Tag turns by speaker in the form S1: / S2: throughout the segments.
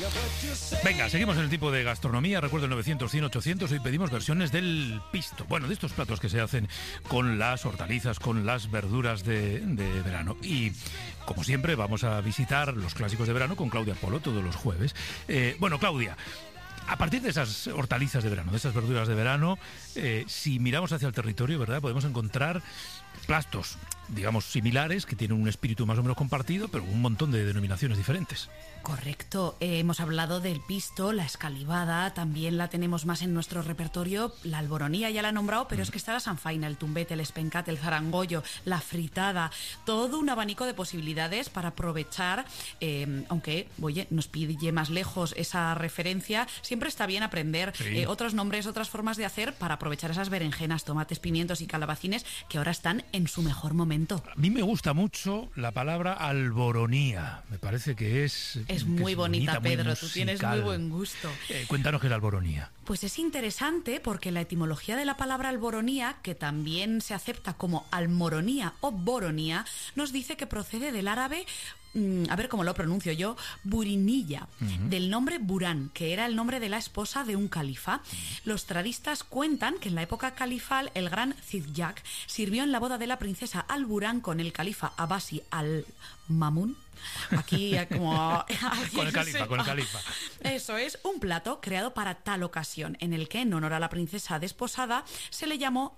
S1: Venga, seguimos en el tipo de gastronomía. Recuerdo el 900, 100, 800. Hoy pedimos versiones del pisto. Bueno, de estos platos que se hacen con las hortalizas, con las verduras de verano. Y, como siempre, vamos a visitar los clásicos de verano con Claudia Polo todos los jueves. Bueno, Claudia, a partir de esas hortalizas de verano, de esas verduras de verano, si miramos hacia el territorio, ¿verdad?, podemos encontrar platos, digamos, similares, que tienen un espíritu más o menos compartido, pero un montón de denominaciones diferentes.
S2: Correcto. Hemos hablado del pisto, la escalivada, también la tenemos más en nuestro repertorio. La alboronía ya la he nombrado, pero es que está la sanfaina, el tumbete, el espencat, el zarangollo, la fritada, todo un abanico de posibilidades para aprovechar, aunque, oye, nos pille más lejos esa referencia, siempre está bien aprender otros nombres, otras formas de hacer para aprovechar esas berenjenas, tomates, pimientos y calabacines que ahora están en su mejor momento.
S1: A mí me gusta mucho la palabra alboronía. Me parece que es
S2: muy bonita, Pedro,
S1: muy
S2: tú tienes muy buen gusto.
S1: Cuéntanos qué es la alboronía.
S2: Pues es interesante porque la etimología de la palabra alboronía, que también se acepta como almoronía o boronía, nos dice que procede del árabe, a ver cómo lo pronuncio yo, burinilla, del nombre Burán, que era el nombre de la esposa de un califa. Los tradistas cuentan que en la época califal el gran Ziyad sirvió en la boda de la princesa Al-Burán con el califa Abbasi al-Mamun. Aquí como
S1: con el califa.
S2: Eso es, un plato creado para tal ocasión, en el que en honor a la princesa desposada se le llamó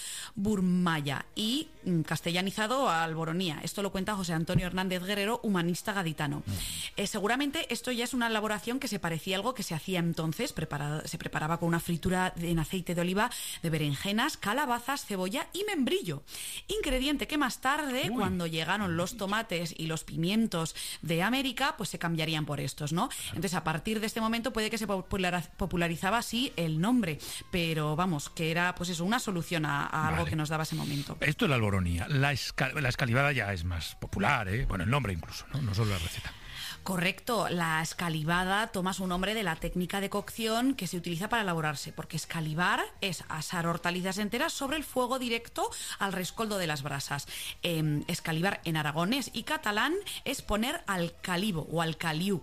S2: al-burmaya y castellanizado a alboronía. Esto lo cuenta José Antonio Hernández Guerrero, humanista gaditano. Seguramente esto ya es una elaboración que se parecía a algo que se hacía entonces. Se preparaba con una fritura en aceite de oliva de berenjenas, calabazas, cebolla y membrillo, ingrediente que más tarde, cuando llegaron los tomates y los pimientos de América, pues se cambiarían por estos, ¿no? Entonces, a partir de este momento puede que se popularizaba así el nombre, pero vamos, que era pues eso, una solución a algo que nos daba ese momento.
S1: Esto es la alboronía. La escalivada ya es más popular, ¿eh? Bueno, el nombre incluso, ¿no? No solo la receta.
S2: Correcto, la escalivada toma su nombre de la técnica de cocción que se utiliza para elaborarse, porque escalivar es asar hortalizas enteras sobre el fuego directo al rescoldo de las brasas. Escalivar en aragonés y catalán es poner al calibo o al caliu.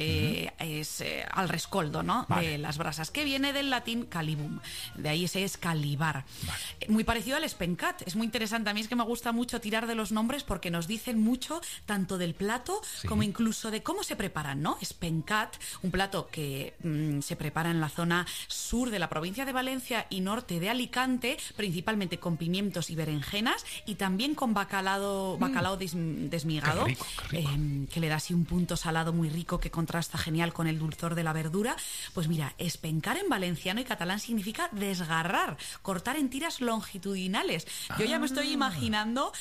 S2: Es al rescoldo, ¿no? De las brasas, que viene del latín calibum, de ahí ese escalivar. Muy parecido al espencat, es muy interesante. A mí es que me gusta mucho tirar de los nombres porque nos dicen mucho tanto del plato como incluso de cómo se preparan, ¿no? Espencat, un plato que se prepara en la zona sur de la provincia de Valencia y norte de Alicante, principalmente con pimientos y berenjenas, y también con bacalao desmigado,
S1: qué rico.
S2: Que le da así un punto salado muy rico que contrasta genial con el dulzor de la verdura. Pues mira, espencar en valenciano y catalán significa desgarrar, cortar en tiras longitudinales. Yo ya me estoy imaginando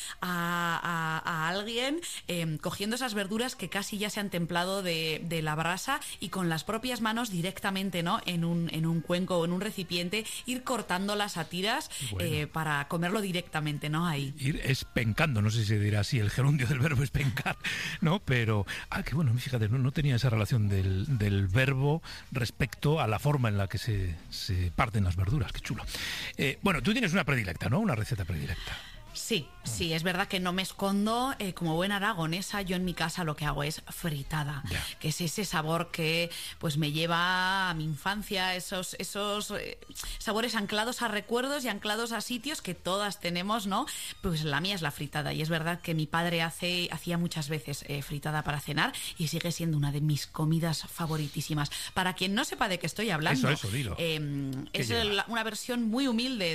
S2: a alguien cogiendo esas verduras que casi ya se han templado de la brasa y con las propias manos directamente, ¿no?, en un cuenco o en un recipiente, ir cortándolas a tiras para comerlo directamente, ¿no?, ahí.
S1: Ir espencando, no sé si se dirá así el gerundio del verbo espencar, ¿no? Pero, qué bueno, fíjate, no tenía esa relación del verbo respecto a la forma en la que se parten las verduras. Qué chulo. Bueno, tú tienes una predilecta, ¿no? Una receta predilecta.
S2: Sí, es verdad que no me escondo. Como buena aragonesa, yo en mi casa lo que hago es fritada, que es ese sabor que pues me lleva a mi infancia, esos sabores anclados a recuerdos y anclados a sitios que todas tenemos, ¿no? Pues la mía es la fritada, y es verdad que mi padre hacía muchas veces fritada para cenar y sigue siendo una de mis comidas favoritísimas. Para quien no sepa de qué estoy hablando,
S1: eso, dilo.
S2: Es una versión muy humilde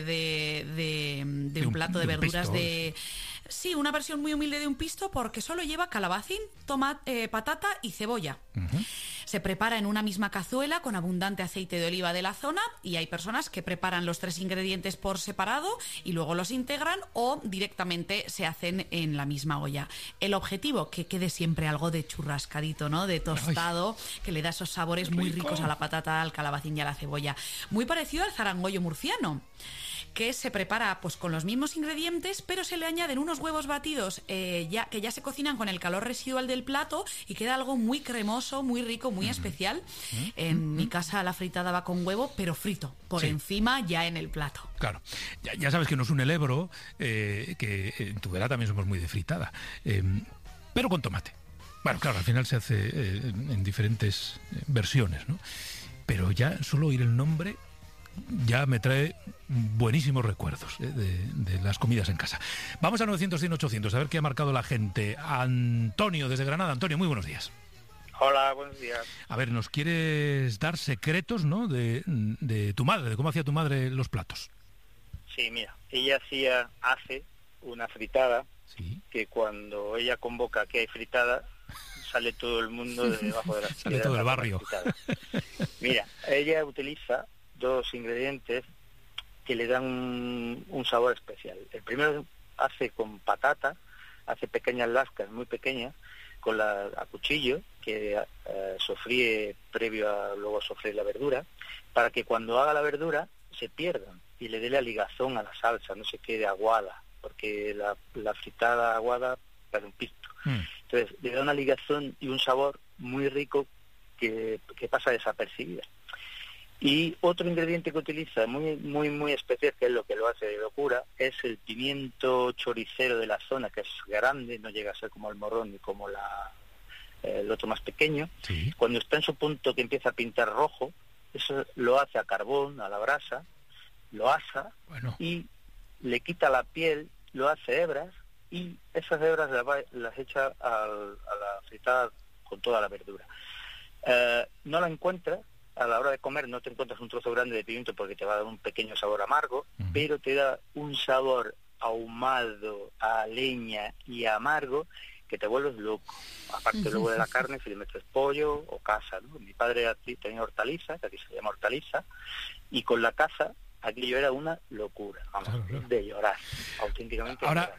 S2: de un plato de verduras. Sí, una versión muy humilde de un pisto, porque solo lleva calabacín, tomate, patata y cebolla. Se prepara en una misma cazuela con abundante aceite de oliva de la zona, y hay personas que preparan los 3 ingredientes por separado y luego los integran, o directamente se hacen en la misma olla. El objetivo, que quede siempre algo de churrascadito, ¿no?, de tostado, que le da esos sabores muy ricos a la patata, al calabacín y a la cebolla. Muy parecido al zarangollo murciano, que se prepara pues con los mismos ingredientes, pero se le añaden unos huevos batidos que ya se cocinan con el calor residual del plato, y queda algo muy cremoso, muy rico, muy especial. En mi casa la fritada va con huevo, pero frito, por encima, ya en el plato.
S1: Claro, ya sabes que nos une el Ebro, que en Tudela también somos muy de fritada, pero con tomate. Bueno, claro, al final se hace en diferentes versiones, ¿no? Pero ya solo oír el nombre ya me trae buenísimos recuerdos de las comidas en casa. Vamos a 900-100-800, a ver qué ha marcado la gente. Antonio, desde Granada. Antonio, muy buenos días.
S3: Hola, buenos días.
S1: A ver, nos quieres dar secretos, ¿no?, de tu madre, de cómo hacía tu madre los platos.
S3: Sí, mira, ella hace una fritada,
S1: sí,
S3: que cuando ella convoca que hay fritada, sale todo el mundo de debajo de la
S1: sale todo el barrio.
S3: Mira, ella utiliza 2 ingredientes que le dan un sabor especial. El primero hace con patata, hace pequeñas lascas muy pequeñas, a cuchillo, que sofríe previo a luego sofreír la verdura, para que cuando haga la verdura se pierdan y le dé la ligazón a la salsa, no se quede aguada, porque la fritada aguada para un pisto. Entonces le da una ligazón y un sabor muy rico que pasa desapercibida. Y otro ingrediente que utiliza muy muy muy especial, que es lo que lo hace de locura, es el pimiento choricero de la zona, que es grande, no llega a ser como el morrón ni como el otro más pequeño.
S1: Sí.
S3: Cuando está en su punto que empieza a pintar rojo, eso lo hace a carbón, a la brasa, lo asa, y le quita la piel, lo hace hebras, y esas hebras las echa a la fritada con toda la verdura. No la encuentras, a la hora de comer no te encuentras un trozo grande de pimiento porque te va a dar un pequeño sabor amargo, pero te da un sabor ahumado, a leña y amargo, que te vuelves loco. Aparte luego de la carne, si le metes pollo o caza, ¿no? Mi padre tenía hortaliza, que aquí se llama hortaliza, y con la caza aquello era una locura, vamos, claro. De llorar, auténticamente.
S1: Ahora,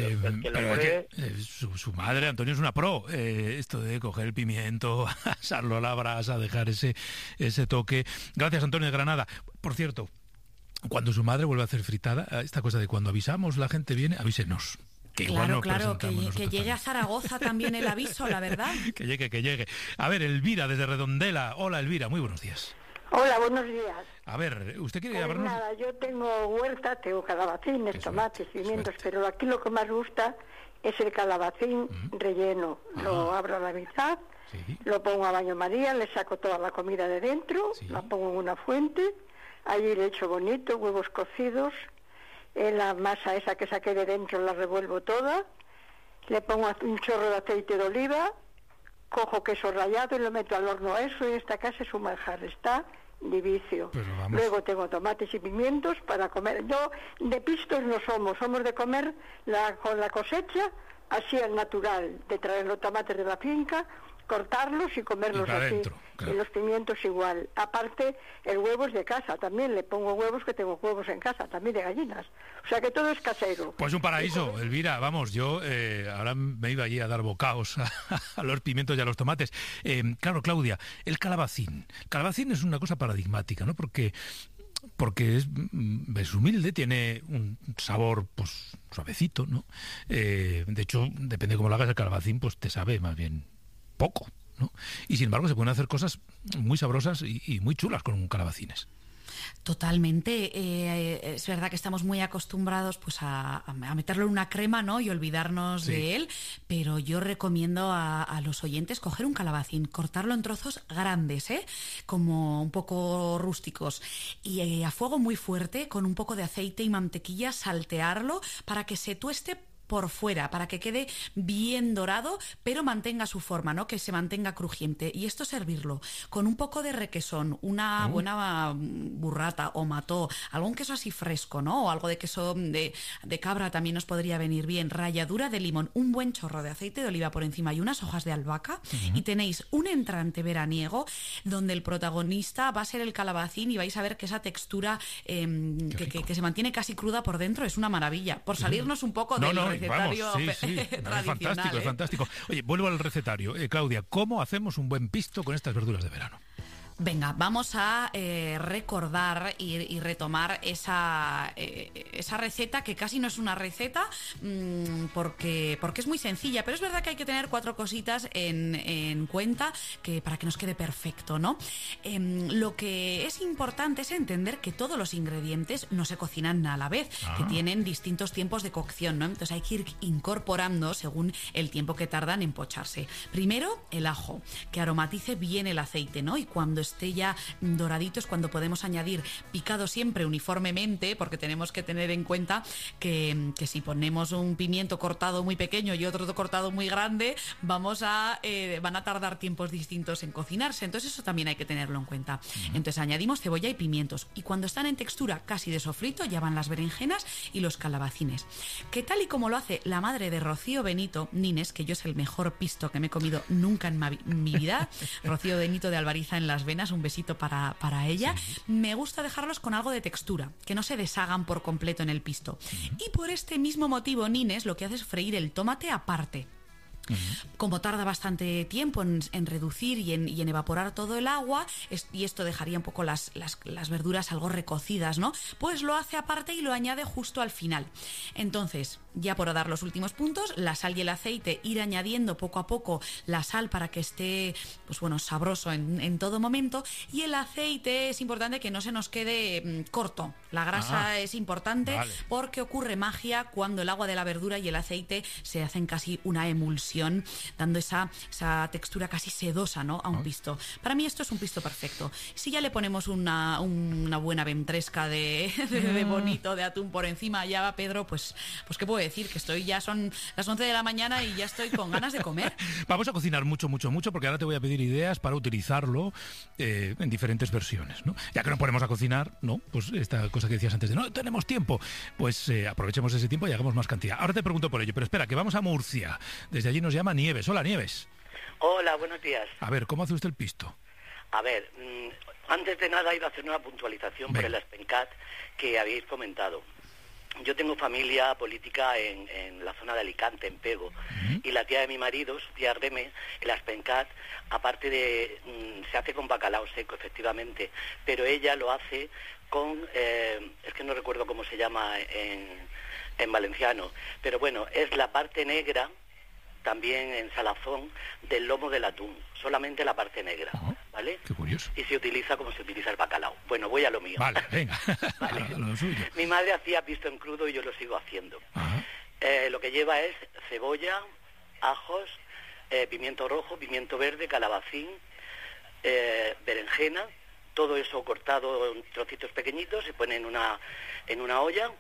S1: su madre, Antonio, es una pro, esto de coger el pimiento, asarlo a la brasa, dejar ese toque. Gracias, Antonio de Granada. Por cierto, cuando su madre vuelve a hacer fritada, esta cosa de cuando avisamos, la gente viene, avísenos.
S2: Claro, que llegue a Zaragoza también el aviso, la verdad.
S1: Que llegue. A ver, Elvira, desde Redondela. Hola, Elvira, muy buenos días.
S4: Hola, buenos días.
S1: A ver, ¿usted quiere
S4: hablarnos? Nada, yo tengo huerta, tengo calabacines, tomates, pimientos, pero aquí lo que más gusta es el calabacín relleno. Lo abro a la mitad, lo pongo a baño María, le saco toda la comida de dentro, la pongo en una fuente, allí le echo bonito, huevos cocidos, la masa esa que saqué de dentro la revuelvo toda, le pongo un chorro de aceite de oliva, cojo queso rallado y lo meto al horno. Eso en esta casa es un manjar, está de vicio. Luego tengo tomates y pimientos para comer. Yo de pistos no somos de comer con la cosecha, así al natural, de traer los tomates de la finca, cortarlos y comerlos así. Adentro, claro. Y los pimientos igual. Aparte, el huevo es de casa, también le pongo huevos, que tengo huevos en casa, también de gallinas. O sea que todo es casero.
S1: Pues un paraíso, Elvira, vamos, yo ahora me iba allí a dar bocaos a los pimientos y a los tomates. Claro, Claudia, el calabacín. El calabacín es una cosa paradigmática, ¿no? Porque es humilde, tiene un sabor pues suavecito, ¿no? De hecho, depende de cómo lo hagas el calabacín, pues te sabe más bien poco, ¿no? Y sin embargo se pueden hacer cosas muy sabrosas y muy chulas con calabacines.
S2: Totalmente. Es verdad que estamos muy acostumbrados pues a meterlo en una crema, ¿no? Y olvidarnos de él, pero yo recomiendo a los oyentes coger un calabacín, cortarlo en trozos grandes, como un poco rústicos, y a fuego muy fuerte, con un poco de aceite y mantequilla, saltearlo para que se tueste por fuera, para que quede bien dorado, pero mantenga su forma, ¿no? Que se mantenga crujiente. Y esto servirlo con un poco de requesón, una buena burrata o mató, algún queso así fresco, ¿no? O algo de queso de cabra también nos podría venir bien. Ralladura de limón, un buen chorro de aceite de oliva por encima y unas hojas de albahaca, y tenéis un entrante veraniego donde el protagonista va a ser el calabacín y vais a ver que esa textura que se mantiene casi cruda por dentro es una maravilla. Por salirnos un poco del recetario tradicional.
S1: Es fantástico. Oye, vuelvo al recetario. Claudia, ¿cómo hacemos un buen pisto con estas verduras de verano?
S2: Venga, vamos a recordar y retomar esa receta, que casi no es una receta, porque es muy sencilla, pero es verdad que hay que tener 4 cositas en cuenta para que nos quede perfecto, ¿no? Lo que es importante es entender que todos los ingredientes no se cocinan a la vez, que tienen distintos tiempos de cocción, ¿no? Entonces hay que ir incorporando según el tiempo que tardan en pocharse. Primero, el ajo, que aromatice bien el aceite, ¿no? Y cuando esté ya doradito es cuando podemos añadir, picado siempre uniformemente, porque tenemos que tener en cuenta que si ponemos un pimiento cortado muy pequeño y otro cortado muy grande, van a tardar tiempos distintos en cocinarse. Entonces eso también hay que tenerlo en cuenta. Entonces añadimos cebolla y pimientos, y cuando están en textura casi de sofrito ya van las berenjenas y los calabacines, que tal y como lo hace la madre de Rocío Benito Nines, que yo es el mejor pisto que me he comido nunca en mi vida, Rocío Benito de Albariza en Las Venas, un besito para ella. Me gusta dejarlos con algo de textura, que no se deshagan por completo en el pisto. Y por este mismo motivo, Nines lo que hace es freír el tomate aparte. Como tarda bastante tiempo en reducir y en evaporar todo el agua, y esto dejaría un poco las verduras algo recocidas, ¿no? Pues lo hace aparte y lo añade justo al final. Entonces, ya por dar los últimos puntos, la sal y el aceite, ir añadiendo poco a poco la sal para que esté, pues bueno, sabroso en todo momento, y el aceite es importante que no se nos quede corto. La grasa es importante, porque ocurre magia cuando el agua de la verdura y el aceite se hacen casi una emulsión, dando esa textura casi sedosa, ¿no?, a un pisto. Para mí esto es un pisto perfecto. Si ya le ponemos una buena ventresca de bonito, de atún por encima, ya va Pedro, pues ¿qué puedo decir? Que son las 11 de la mañana y ya estoy con ganas de comer.
S1: Vamos a cocinar mucho, porque ahora te voy a pedir ideas para utilizarlo en diferentes versiones, ¿no? Ya que nos ponemos a cocinar, ¿no? Pues esta cosa que decías antes de no tenemos tiempo, pues aprovechemos ese tiempo y hagamos más cantidad. Ahora te pregunto por ello, pero espera, que vamos a Murcia. Desde allí nos llama Nieves. Hola, Nieves.
S5: Hola, buenos días.
S1: A ver, ¿cómo hace usted el pisto?
S5: A ver, antes de nada iba a hacer una puntualización por el Aspencat que habéis comentado. Yo tengo familia política en la zona de Alicante, en Pego, y la tía de mi marido, su tía Reme, el Aspencat, aparte se hace con bacalao seco, efectivamente, pero ella lo hace con, es que no recuerdo cómo se llama en valenciano, pero bueno, es la parte negra, también en salazón, del lomo del atún, solamente la parte negra, ¿vale?
S1: Qué curioso.
S5: Y se utiliza como se utiliza el bacalao. Bueno, voy a lo mío.
S1: Vale, venga.
S5: Vale.
S1: Lo suyo.
S5: Mi madre hacía pisto en crudo y yo lo sigo haciendo. Lo que lleva es cebolla, ajos, pimiento rojo, pimiento verde, calabacín, berenjena, todo eso cortado en trocitos pequeñitos, se pone en una olla,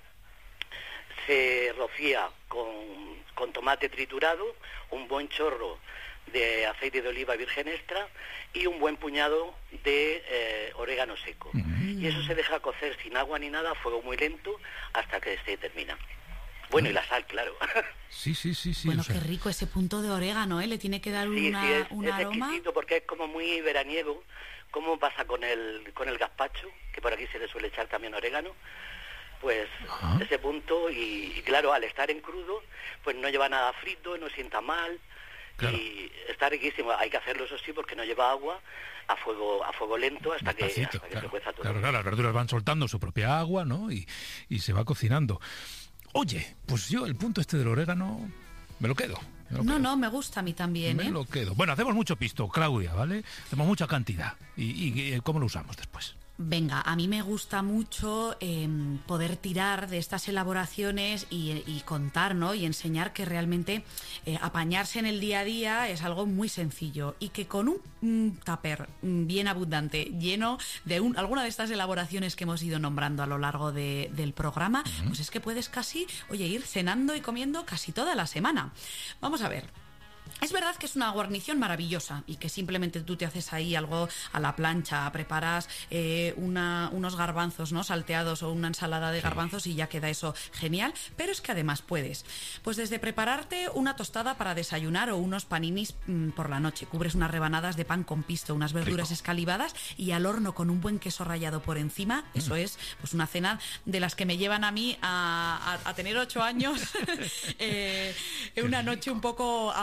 S5: se rocía con tomate triturado, un buen chorro de aceite de oliva virgen extra y un buen puñado de orégano seco. Y eso se deja cocer sin agua ni nada, a fuego muy lento, hasta que se termina. Bueno, y la sal, claro.
S1: Sí.
S2: Bueno, qué rico ese punto de orégano, ¿eh? Le tiene que dar un aroma.
S5: Es exquisito porque es como muy veraniego, como pasa con el gazpacho, que por aquí se le suele echar también orégano. Pues ese punto, y claro, al estar en crudo, pues no lleva nada frito, no sienta mal, claro. Y está riquísimo. Hay que hacerlo, eso sí, porque no lleva agua, a fuego lento hasta que se cueza todo.
S1: Claro, las verduras van soltando su propia agua, ¿no? Y se va cocinando. Oye, pues yo el punto este del orégano me lo quedo.
S2: No, me gusta a mí también,
S1: Me lo quedo. Bueno, hacemos mucho pisto, Claudia, ¿vale? Hacemos mucha cantidad. ¿Y cómo lo usamos después?
S2: Venga, a mí me gusta mucho poder tirar de estas elaboraciones y contar, ¿no? Y enseñar que realmente apañarse en el día a día es algo muy sencillo, y que con un tupper bien abundante, lleno de alguna de estas elaboraciones que hemos ido nombrando a lo largo del programa, pues es que puedes casi, ir cenando y comiendo casi toda la semana. Vamos a ver. Es verdad que es una guarnición maravillosa y que simplemente tú te haces ahí algo a la plancha, preparas unos garbanzos, ¿no?, salteados, o una ensalada de garbanzos, y ya queda eso genial. Pero es que además puedes, pues desde prepararte una tostada para desayunar o unos paninis por la noche, cubres unas rebanadas de pan con pisto, unas verduras escalivadas y al horno con un buen queso rallado por encima. Eso es pues una cena de las que me llevan a mí a tener 8 años, una noche un poco apurada,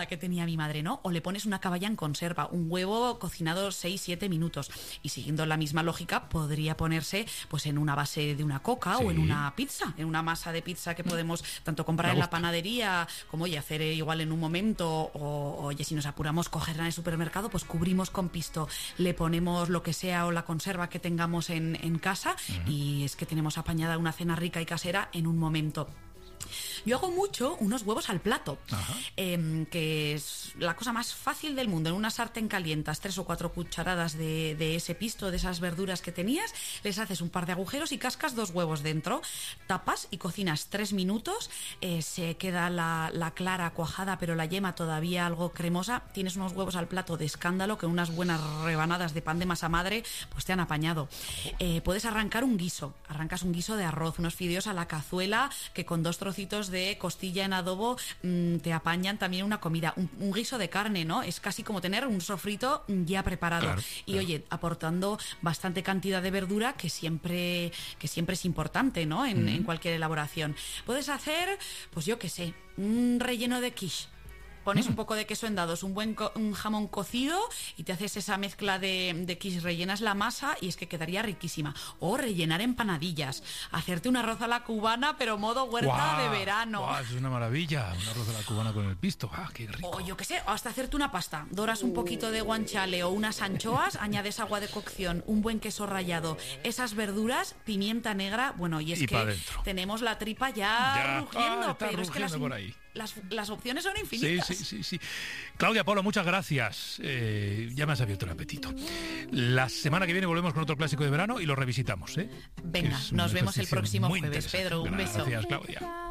S2: que tenía mi madre, ¿no? O le pones una caballa en conserva, un huevo cocinado 6-7 minutos. Y siguiendo la misma lógica, podría ponerse pues en una base de una coca o en una pizza, en una masa de pizza que podemos tanto comprar en la panadería como, oye, hacer igual en un momento, o oye, si nos apuramos, cogerla en el supermercado, pues cubrimos con pisto, le ponemos lo que sea o la conserva que tengamos en casa y es que tenemos apañada una cena rica y casera en un momento. Yo hago mucho unos huevos al plato, que es la cosa más fácil del mundo. En una sartén calientas 3 o 4 cucharadas de ese pisto, de esas verduras que tenías, les haces un par de agujeros y cascas 2 huevos dentro, tapas y cocinas 3 minutos, se queda la clara cuajada pero la yema todavía algo cremosa, tienes unos huevos al plato de escándalo que unas buenas rebanadas de pan de masa madre pues te han apañado. Puedes arrancar un guiso, arrancas un guiso de arroz, unos fideos a la cazuela que con 2 trocitos de costilla en adobo te apañan también una comida, un guiso de carne, ¿no? Es casi como tener un sofrito ya preparado. Claro. Oye, aportando bastante cantidad de verdura que siempre es importante, ¿no? En cualquier elaboración. Puedes hacer, pues yo qué sé, un relleno de quiche. Pones un poco de queso en dados, un jamón cocido y te haces esa mezcla de quiche, rellenas la masa y es que quedaría riquísima. O rellenar empanadillas, hacerte un arroz a la cubana pero modo huerta de verano.
S1: Es una maravilla, un arroz a la cubana con el pisto. ¡Qué rico!
S2: O yo qué sé, hasta hacerte una pasta. Doras un poquito de guanciale o unas anchoas, añades agua de cocción, un buen queso rallado, esas verduras, pimienta negra, bueno, y es que tenemos la tripa ya rugiendo, pero es que las opciones son infinitas.
S1: Sí. Claudia Polo, muchas gracias. Ya me has abierto el apetito. La semana que viene volvemos con otro clásico de verano y lo revisitamos.
S2: Venga, nos vemos el próximo jueves. Pedro, un beso.
S1: Gracias, Claudia.